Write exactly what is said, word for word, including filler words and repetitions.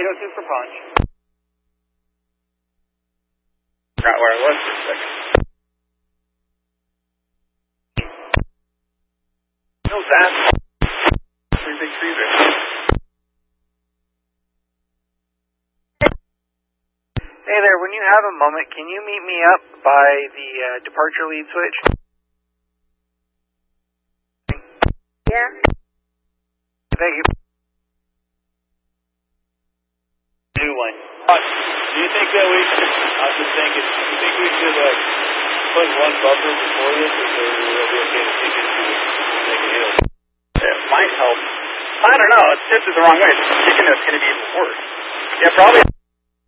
eight oh two for punch. Forgot where I was for a second. No, that's three big trees right there. Hey there, when you have a moment, can you meet me up by the uh, departure lead switch? Yeah. Thank you. New one. Uh, do you think that we should, I was just thinking, do you think we should like put one buffer before this, or will it be okay to take it to make a hill? It might help. I don't know, it's just the wrong way. Kicking it's going to be even worse. Yeah, probably.